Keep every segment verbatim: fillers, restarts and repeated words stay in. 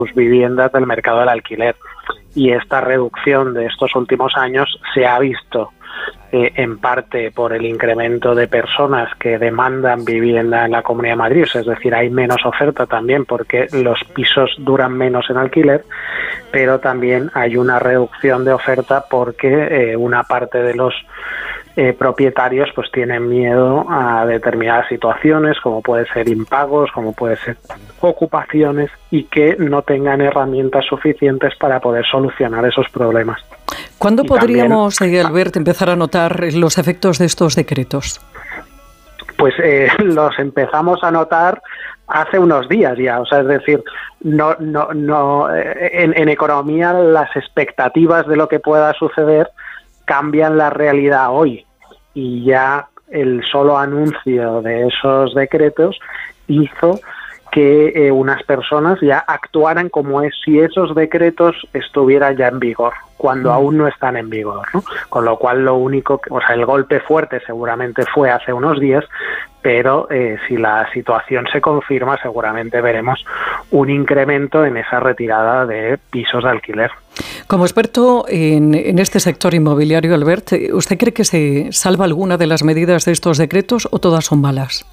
sus viviendas del mercado del alquiler. Y esta reducción de estos últimos años se ha visto eh, en parte por el incremento de personas que demandan vivienda en la Comunidad de Madrid, es decir, hay menos oferta también porque los pisos duran menos en alquiler, pero también hay una reducción de oferta porque eh, una parte de los eh, propietarios pues tienen miedo a determinadas situaciones, como puede ser impagos, como puede ser ocupaciones, y que no tengan herramientas suficientes para poder solucionar esos problemas. ¿Cuándo y podríamos, también, Albert, empezar a notar los efectos de estos decretos? Pues eh, los empezamos a notar hace unos días ya, o sea, es decir, no, no, no, en, en economía las expectativas de lo que pueda suceder cambian la realidad hoy, y ya el solo anuncio de esos decretos hizo que eh, unas personas ya actuaran como es si esos decretos estuvieran ya en vigor, cuando mm. aún no están en vigor, ¿no? Con lo cual lo único, que, o sea, el golpe fuerte seguramente fue hace unos días, pero eh, si la situación se confirma, seguramente veremos un incremento en esa retirada de pisos de alquiler. Como experto en, en este sector inmobiliario, Albert, ¿usted cree que se salva alguna de las medidas de estos decretos o todas son malas?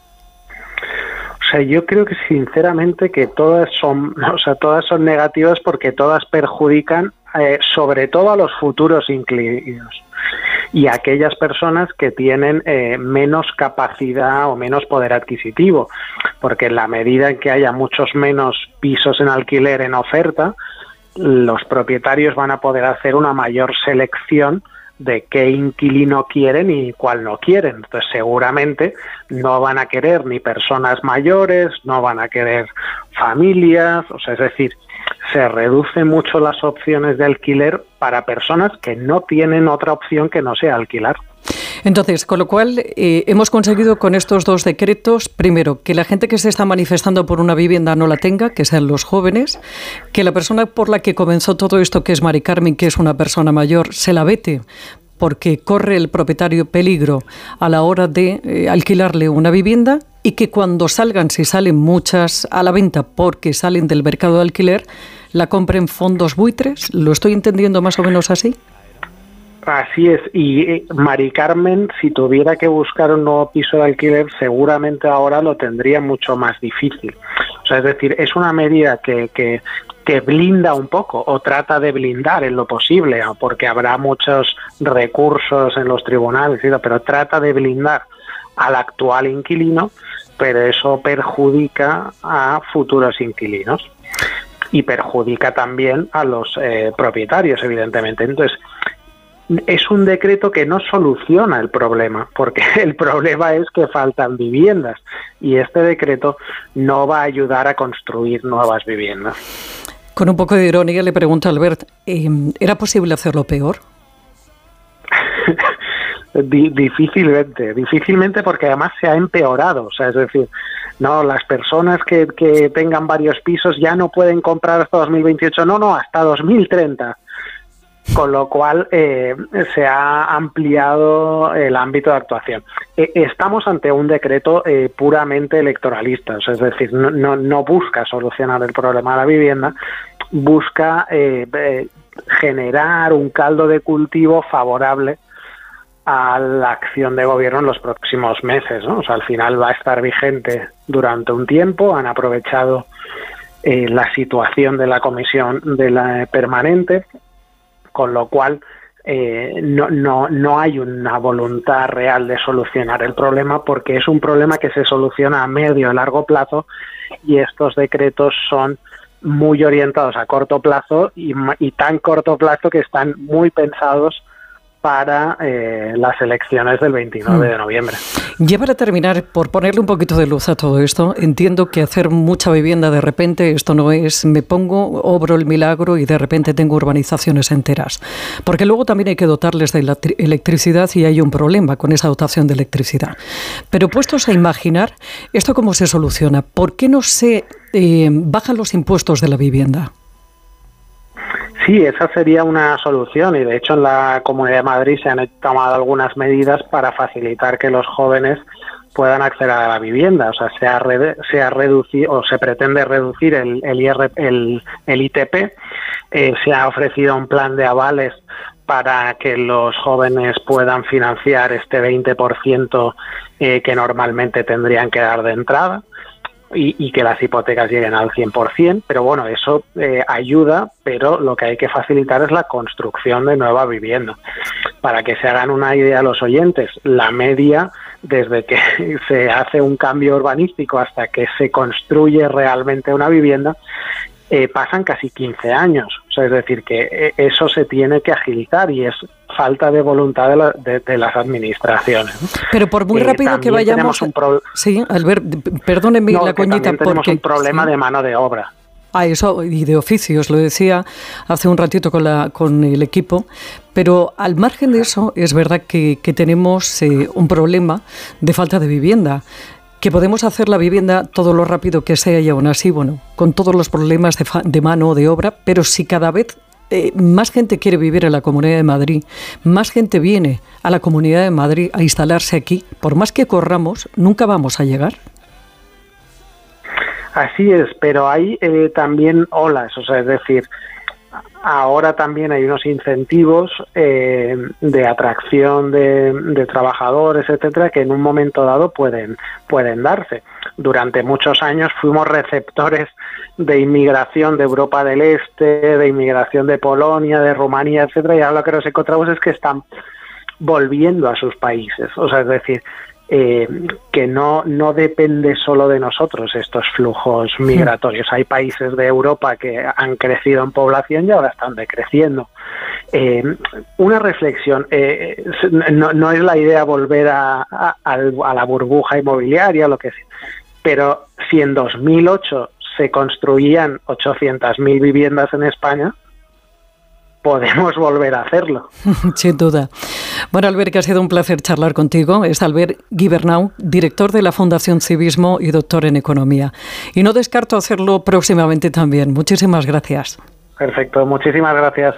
O sea, yo creo que sinceramente que todas son, o sea, todas son negativas porque todas perjudican eh, sobre todo a los futuros inquilinos y a aquellas personas que tienen eh, menos capacidad o menos poder adquisitivo, porque en la medida en que haya muchos menos pisos en alquiler en oferta, los propietarios van a poder hacer una mayor selección de qué inquilino quieren y cuál no quieren. Entonces seguramente no van a querer ni personas mayores, no van a querer familias, o sea, es decir, se reducen mucho las opciones de alquiler para personas que no tienen otra opción que no sea alquilar. Entonces, con lo cual, eh, hemos conseguido con estos dos decretos, primero, que la gente que se está manifestando por una vivienda no la tenga, que sean los jóvenes, que la persona por la que comenzó todo esto, que es Mari Carmen, que es una persona mayor, se la vete, porque corre el propietario peligro a la hora de eh, alquilarle una vivienda, y que cuando salgan, si salen muchas a la venta porque salen del mercado de alquiler, la compren fondos buitres. ¿Lo estoy entendiendo más o menos así? Así es, y Mari Carmen, si tuviera que buscar un nuevo piso de alquiler, seguramente ahora lo tendría mucho más difícil. O sea, es decir, es una medida que, que, que blinda un poco, o trata de blindar en lo posible, porque habrá muchos recursos en los tribunales, pero trata de blindar al actual inquilino, pero eso perjudica a futuros inquilinos y perjudica también a los eh, propietarios, evidentemente. Entonces, es un decreto que no soluciona el problema, porque el problema es que faltan viviendas y este decreto no va a ayudar a construir nuevas viviendas. Con un poco de ironía le pregunto a Albert, ¿era posible hacerlo peor? Difícilmente, difícilmente porque además se ha empeorado, o sea, es decir, no, las personas que, que tengan varios pisos ya no pueden comprar hasta dos mil veintiocho, no, no, hasta dos mil treinta. Con lo cual eh, se ha ampliado el ámbito de actuación. Eh, estamos ante un decreto eh, puramente electoralista, o sea, es decir, no, no, no busca solucionar el problema de la vivienda, busca eh, eh, generar un caldo de cultivo favorable a la acción de gobierno en los próximos meses, ¿no? O sea, al final va a estar vigente durante un tiempo, han aprovechado eh, la situación de la comisión de la permanente, con lo cual eh, no, no, no hay una voluntad real de solucionar el problema, porque es un problema que se soluciona a medio y largo plazo, y estos decretos son muy orientados a corto plazo y, y tan corto plazo que están muy pensados para eh, las elecciones del veintinueve de noviembre. Ya para terminar, por ponerle un poquito de luz a todo esto, entiendo que hacer mucha vivienda de repente, esto no es me pongo, obro el milagro y de repente tengo urbanizaciones enteras. Porque luego también hay que dotarles de electricidad y hay un problema con esa dotación de electricidad. Pero puestos a imaginar, ¿esto cómo se soluciona? ¿Por qué no se eh, bajan los impuestos de la vivienda? Sí, esa sería una solución, y de hecho en la Comunidad de Madrid se han tomado algunas medidas para facilitar que los jóvenes puedan acceder a la vivienda. O sea, se ha, re, se ha reducido o se pretende reducir el, el, I R, el, el I T P, eh, se ha ofrecido un plan de avales para que los jóvenes puedan financiar este veinte por ciento eh, que normalmente tendrían que dar de entrada. Y, y que las hipotecas lleguen al cien por ciento, pero bueno, eso eh, ayuda, pero lo que hay que facilitar es la construcción de nueva vivienda. Para que se hagan una idea los oyentes, la media desde que se hace un cambio urbanístico hasta que se construye realmente una vivienda, eh, pasan casi quince años. O sea, es decir, que eso se tiene que agilizar y es falta de voluntad de, la, de, de las administraciones. Pero por muy eh, rápido que vayamos... Un pro... Sí, Albert, perdóneme no, la coñita. También tenemos porque... un problema sí. de mano de obra. Ah, eso, y de oficios, lo decía hace un ratito con, la, con el equipo, pero al margen de eso es verdad que, que tenemos eh, un problema de falta de vivienda, que podemos hacer la vivienda todo lo rápido que sea y aún así, bueno, con todos los problemas de, fa- de mano de obra, pero si cada vez eh, más gente quiere vivir en la Comunidad de Madrid, más gente viene a la Comunidad de Madrid a instalarse aquí, por más que corramos, nunca vamos a llegar. Así es, pero hay eh, también olas, o sea, es decir, ahora también hay unos incentivos eh, de atracción de, de trabajadores, etcétera, que en un momento dado pueden, pueden darse. Durante muchos años fuimos receptores de inmigración de Europa del Este, de inmigración de Polonia, de Rumanía, etcétera, y ahora lo que nos encontramos es que están volviendo a sus países, o sea, es decir, Eh, que no, no depende solo de nosotros estos flujos migratorios. Hay países de Europa que han crecido en población y ahora están decreciendo. Eh, una reflexión, eh, no, no es la idea volver a, a, a la burbuja inmobiliaria, lo que sea, pero si en dos mil ocho se construían ochocientas mil viviendas en España, podemos volver a hacerlo. Sin duda. Bueno, Albert, que ha sido un placer charlar contigo. Es Albert Gibernau, director de la Fundación Civismo y doctor en Economía. Y no descarto hacerlo próximamente también. Muchísimas gracias. Perfecto, muchísimas gracias.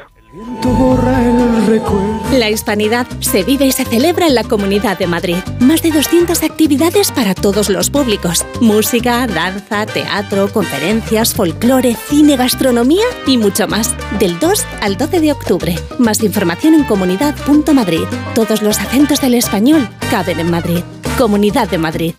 La hispanidad se vive y se celebra en la Comunidad de Madrid. Más de doscientas actividades para todos los públicos. Música, danza, teatro, conferencias, folclore, cine, gastronomía y mucho más. Del dos al doce de octubre. Más información en comunidad punto madrid. Todos los acentos del español caben en Madrid. Comunidad de Madrid.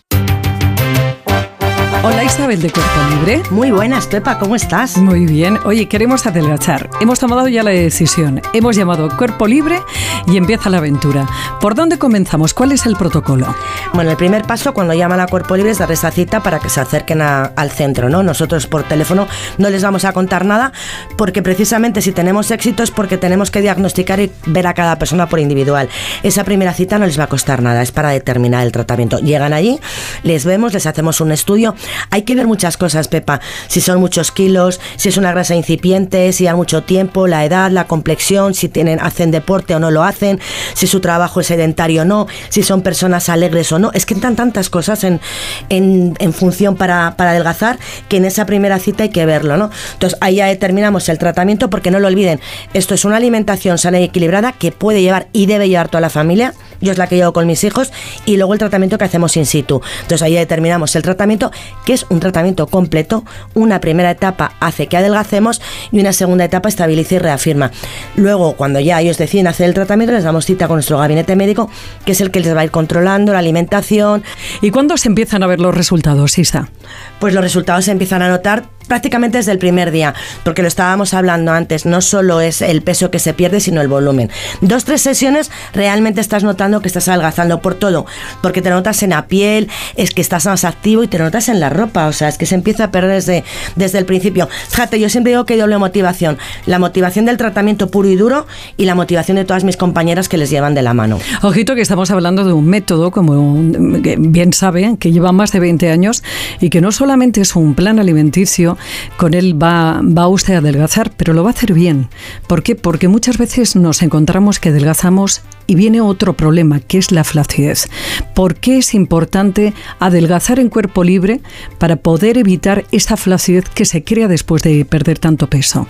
Hola, Isabel de Cuerpo Libre. Muy buenas, Pepa, ¿cómo estás? Muy bien. Oye, queremos adelgazar. Hemos tomado ya la decisión. Hemos llamado Cuerpo Libre y empieza la aventura. ¿Por dónde comenzamos? ¿Cuál es el protocolo? Bueno, el primer paso cuando llaman a Cuerpo Libre es dar esa cita para que se acerquen a, al centro, ¿no? Nosotros por teléfono no les vamos a contar nada porque precisamente si tenemos éxito es porque tenemos que diagnosticar y ver a cada persona por individual. Esa primera cita no les va a costar nada, es para determinar el tratamiento. Llegan allí, les vemos, les hacemos un estudio. Hay que ver muchas cosas, Pepa, si son muchos kilos, si es una grasa incipiente, si hay mucho tiempo, la edad, la complexión, si tienen, hacen deporte o no lo hacen, si su trabajo es sedentario o no, si son personas alegres o no. Es que entran tantas cosas en, en, en función para, para adelgazar que en esa primera cita hay que verlo, ¿no? Entonces ahí ya determinamos el tratamiento porque no lo olviden, esto es una alimentación sana y equilibrada que puede llevar y debe llevar toda la familia. Yo es la que llevo con mis hijos y luego el tratamiento que hacemos in situ. Entonces ahí ya determinamos el tratamiento, que es un tratamiento completo. Una primera etapa hace que adelgacemos y una segunda etapa estabiliza y reafirma. Luego, cuando ya ellos deciden hacer el tratamiento, les damos cita con nuestro gabinete médico, que es el que les va a ir controlando la alimentación. ¿Y cuándo se empiezan a ver los resultados, Isa? Pues los resultados se empiezan a notar prácticamente desde el primer día, porque lo estábamos hablando antes, no solo es el peso que se pierde, sino el volumen. Dos, tres sesiones realmente estás notando que estás adelgazando por todo, porque te notas en la piel, es que estás más activo y te notas en la ropa, o sea, es que se empieza a perder desde, desde el principio. Fíjate, yo siempre digo que hay doble motivación, la motivación del tratamiento puro y duro y la motivación de todas mis compañeras que les llevan de la mano. Ojito que estamos hablando de un método, como bien saben, que lleva más de veinte años y que no solamente es un plan alimenticio, con él va, va usted a adelgazar, pero lo va a hacer bien. ¿Por qué? Porque muchas veces nos encontramos que adelgazamos y viene otro problema, que es la flacidez. ¿Por qué es importante adelgazar en Cuerpo Libre para poder evitar esa flacidez que se crea después de perder tanto peso?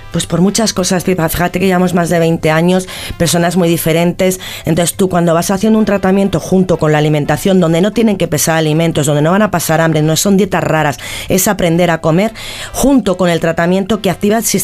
Pues por muchas cosas, Pipa. Fíjate que llevamos más de veinte años, personas muy diferentes. Entonces tú cuando vas haciendo un tratamiento junto con la alimentación, donde no tienen que pesar alimentos, donde no van a pasar hambre, no son dietas raras, es aprender a comer, junto con el tratamiento que activa el sistema